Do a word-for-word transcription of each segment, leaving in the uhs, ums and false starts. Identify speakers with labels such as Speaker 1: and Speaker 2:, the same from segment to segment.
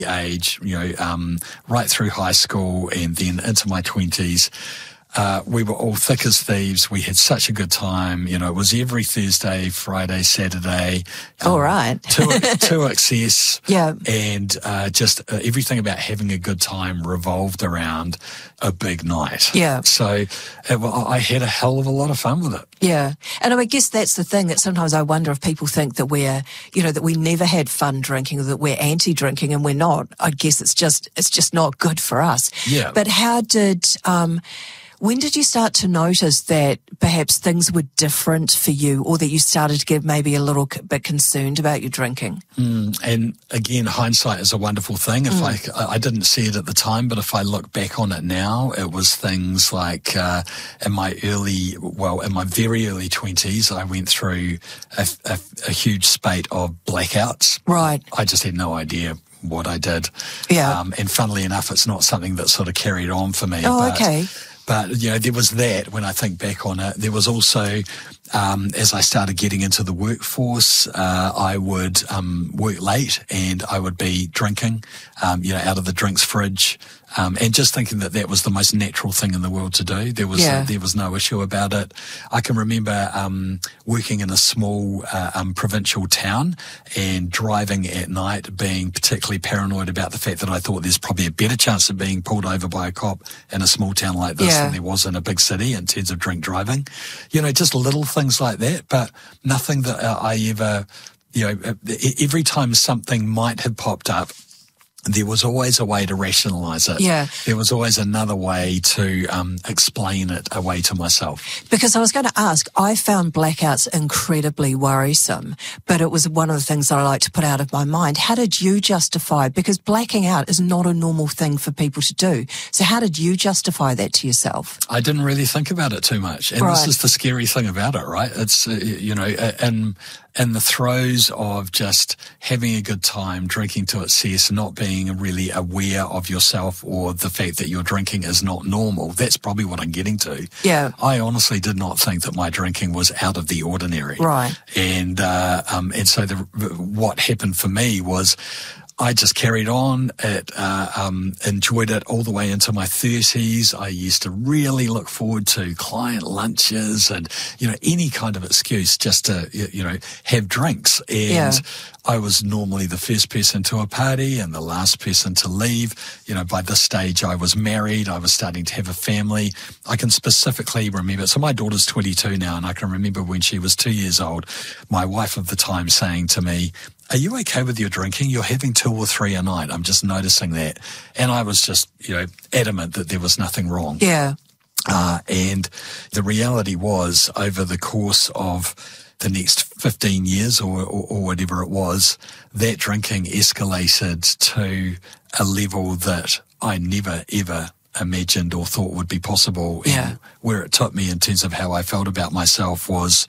Speaker 1: age, you know, um, right through high school and then into my twenties. Uh, we were all thick as thieves. We had such a good time. You know, it was every Thursday, Friday, Saturday.
Speaker 2: Um, all right.
Speaker 1: to, to excess.
Speaker 2: Yeah.
Speaker 1: And uh, just uh, everything about having a good time revolved around a big night.
Speaker 2: Yeah.
Speaker 1: So it, well, I had a hell of a lot of fun with it.
Speaker 2: Yeah. And I guess that's the thing, that sometimes I wonder if people think that we're, you know, that we never had fun drinking, or that we're anti-drinking, and we're not. I guess it's just, it's just not good for us.
Speaker 1: Yeah.
Speaker 2: But how did, um, when did you start to notice that perhaps things were different for you, or that you started to get maybe a little bit concerned about your drinking?
Speaker 1: Mm, and again, hindsight is a wonderful thing. If mm. I, I didn't see it at the time, but if I look back on it now, it was things like uh, in my early, well, in my very early twenties, I went through a, a, a huge spate of blackouts.
Speaker 2: Right.
Speaker 1: I just had no idea what I did.
Speaker 2: Yeah.
Speaker 1: Um, and funnily enough, it's not something that sort of carried on for me.
Speaker 2: Oh,
Speaker 1: but,
Speaker 2: okay.
Speaker 1: But, you know, there was that when I think back on it. There was also, um, as I started getting into the workforce, uh, I would um, work late and I would be drinking, um, you know, out of the drinks fridge. Um, and just thinking that that was the most natural thing in the world to do. There was
Speaker 2: yeah.
Speaker 1: uh, there was no issue about it. I can remember um, working in a small uh, um, provincial town and driving at night, being particularly paranoid about the fact that I thought there's probably a better chance of being pulled over by a cop in a small town like this
Speaker 2: yeah.
Speaker 1: than there was in a big city in terms of drink driving. You know, just little things like that, but nothing that uh, I ever, you know, every time something might have popped up, there was always a way to rationalise it.
Speaker 2: Yeah.
Speaker 1: There was always another way to um, explain it away to myself.
Speaker 2: Because I was going to ask, I found blackouts incredibly worrisome, but it was one of the things that I like to put out of my mind. How did you justify, because blacking out is not a normal thing for people to do. So how did you justify that to yourself?
Speaker 1: I didn't really think about it too much. And
Speaker 2: right.
Speaker 1: this is the scary thing about it, right? It's, uh, you know, in, in the throes of just having a good time, drinking to excess, not being really aware of yourself or the fact that your drinking is not normal. That's probably what I'm getting to.
Speaker 2: Yeah.
Speaker 1: I honestly did not think that my drinking was out of the ordinary.
Speaker 2: Right.
Speaker 1: And, uh, um, and so the, what happened for me was, I just carried on. It, uh, um, enjoyed it all the way into my thirties. I used to really look forward to client lunches and, you know, any kind of excuse just to, you know, have drinks. And
Speaker 2: yeah.
Speaker 1: I was normally the first person to a party and the last person to leave. You know, by this stage, I was married. I was starting to have a family. I can specifically remember. So my daughter's twenty-two now, and I can remember when she was two years old, my wife of the time saying to me, "Are you okay with your drinking? You're having two or three a night. I'm just noticing that." And I was just, you know, adamant that there was nothing wrong.
Speaker 2: Yeah.
Speaker 1: Uh, and the reality was, over the course of the next fifteen years or, or, or whatever it was, that drinking escalated to a level that I never, ever imagined or thought would be possible.
Speaker 2: Yeah.
Speaker 1: And where it took me in terms of how I felt about myself was,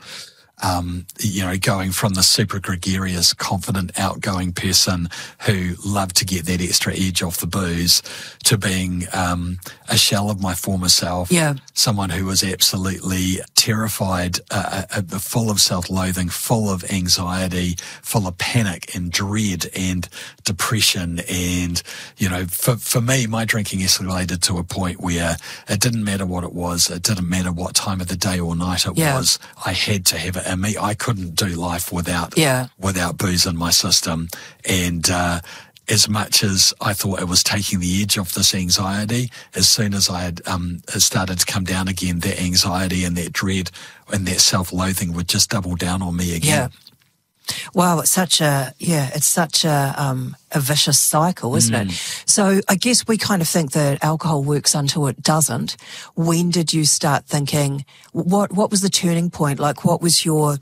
Speaker 1: Um, you know, going from the super gregarious, confident, outgoing person who loved to get that extra edge off the booze to being um, a shell of my former self.
Speaker 2: Yeah.
Speaker 1: Someone who was absolutely terrified, uh, uh, full of self-loathing, full of anxiety, full of panic and dread and depression. And, you know, for, for me, my drinking escalated to a point where it didn't matter what it was. It didn't matter what time of the day or night it
Speaker 2: yeah.
Speaker 1: was. I had to have it in me. I couldn't do life without,
Speaker 2: yeah.
Speaker 1: without booze in my system. And, uh, as much as I thought it was taking the edge off this anxiety, as soon as I had um, it started to come down again, that anxiety and that dread and that self-loathing would just double down on me again.
Speaker 2: Yeah. Wow, it's such a, yeah, it's such a, um, a vicious cycle, isn't mm. it? So I guess we kind of think that alcohol works until it doesn't. When did you start thinking, what, what was the turning point? Like, what was your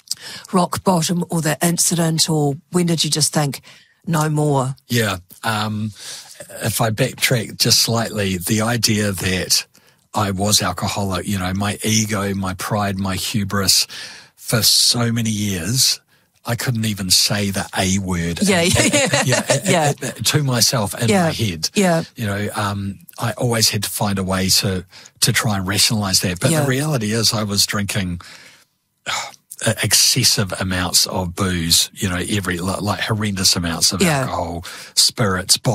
Speaker 2: rock bottom or the incident, or when did you just think, no more?
Speaker 1: Yeah. Um, if I backtrack just slightly, the idea that I was alcoholic, you know, my ego, my pride, my hubris, for so many years, I couldn't even say the A word.
Speaker 2: Yeah, yeah, yeah.
Speaker 1: yeah,
Speaker 2: yeah.
Speaker 1: uh, uh, to myself in
Speaker 2: yeah.
Speaker 1: my head.
Speaker 2: Yeah.
Speaker 1: You know, um, I always had to find a way to, to try and rationalize that. But
Speaker 2: yeah.
Speaker 1: the reality is I was drinking uh, excessive amounts of booze, you know, every, like, like horrendous amounts of
Speaker 2: Yeah.
Speaker 1: alcohol, spirits,